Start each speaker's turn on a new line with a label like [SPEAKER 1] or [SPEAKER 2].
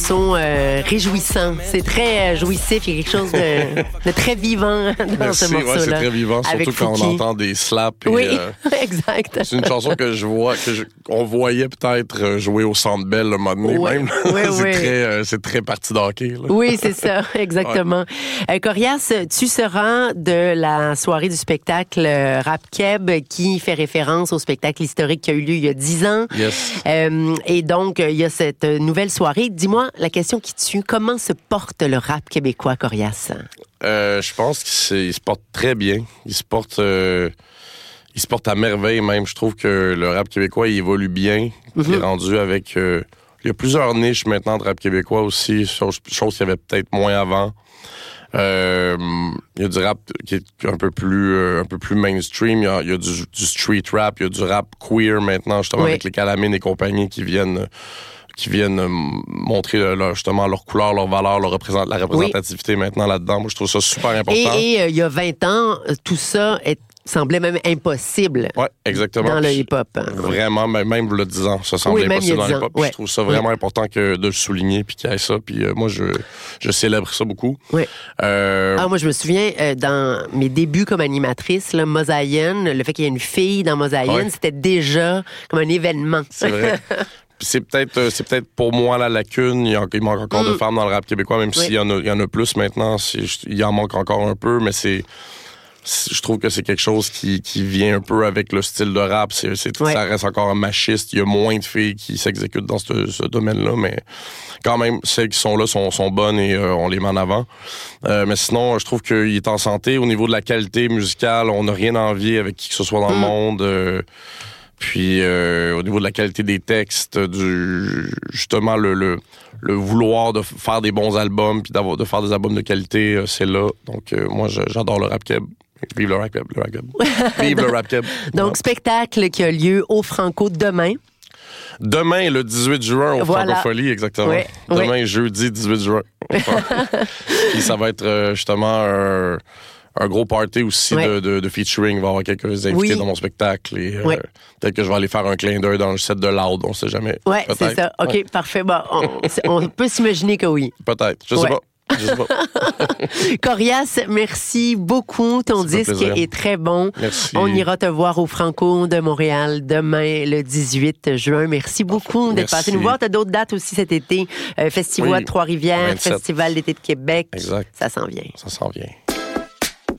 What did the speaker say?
[SPEAKER 1] morceau réjouissant. C'est très jouissif. Il y a quelque chose de très vivant dans ce morceau-là.
[SPEAKER 2] Ouais, c'est très vivant, surtout quand on entend des slaps.
[SPEAKER 1] Oui, exact.
[SPEAKER 2] C'est une chanson que on voyait peut-être jouer au Centre Bell un moment donné même. C'est très parti d'hockey.
[SPEAKER 1] Oui, c'est ça, exactement. Corias, tu seras de la soirée du spectacle Rap Keb qui fait référence au spectacle historique qui a eu lieu il y a 10 ans.
[SPEAKER 2] Yes.
[SPEAKER 1] Et donc, il y a cette nouvelle soirée. Dis-moi, la question qui tue, comment se porte le rap québécois, Corias?
[SPEAKER 2] Je pense qu'il se porte très bien. Il se porte à merveille même. Je trouve que le rap québécois, il évolue bien. Il est rendu avec... il y a plusieurs niches maintenant de rap québécois aussi, chose qu'il y avait peut-être moins avant. Il y a du rap qui est un peu plus mainstream. Il y a du street rap, il y a du rap queer maintenant, justement, avec les Calamine et compagnie qui viennent montrer justement leur couleur, leur valeur, la représentativité maintenant là-dedans. Moi, je trouve ça super important.
[SPEAKER 1] Et il y a 20 ans, tout ça semblait même impossible.
[SPEAKER 2] Oui, exactement.
[SPEAKER 1] Dans le hip-hop.
[SPEAKER 2] Vraiment, même le 10 ans, ça semblait impossible dans le hip-hop. Je trouve ça vraiment important de le souligner puis qu'il y ait ça. Puis moi, je célèbre ça beaucoup.
[SPEAKER 1] Oui. Moi, je me souviens, dans mes débuts comme animatrice, là, Mosaïen, le fait qu'il y ait une fille dans Mosaïen, c'était déjà comme un événement.
[SPEAKER 2] C'est vrai. C'est peut-être pour moi la lacune. Il manque encore de femmes dans le rap québécois, même s'il y en a plus maintenant. Il en manque encore un peu, mais je trouve que c'est quelque chose qui vient un peu avec le style de rap. Ça reste encore machiste. Il y a moins de filles qui s'exécutent dans ce domaine-là, mais quand même, celles qui sont là sont bonnes et on les met en avant. Mais sinon, je trouve qu'il est en santé. Au niveau de la qualité musicale, on n'a rien à envier avec qui que ce soit dans le monde. Puis au niveau de la qualité des textes, justement le vouloir de faire des bons albums puis de faire des albums de qualité, c'est là. Donc moi j'adore le rap keb. Vive le rap keb, Vive le rap keb.
[SPEAKER 1] Donc spectacle qui a lieu au Franco demain.
[SPEAKER 2] Demain, le 18 juin, au Francophonie, exactement. Oui, demain, jeudi 18 juin. Puis ça va être justement un gros party aussi de featuring. Il va y avoir quelques invités dans mon spectacle. Et peut-être que je vais aller faire un clin d'œil dans le set de Loud. On ne sait jamais.
[SPEAKER 1] Oui, c'est ça. OK, parfait. Bon, on peut s'imaginer que oui.
[SPEAKER 2] Peut-être. Je sais pas.
[SPEAKER 1] Corias, merci beaucoup. Ton disque est très bon.
[SPEAKER 2] Merci.
[SPEAKER 1] On ira te voir au Franco de Montréal demain, le 18 juin. Merci beaucoup d'être passé nous voir. Tu as d'autres dates aussi cet été. Festival de Trois-Rivières, 27. Festival d'été de Québec.
[SPEAKER 2] Exact.
[SPEAKER 1] Ça s'en vient.
[SPEAKER 2] Ça s'en vient.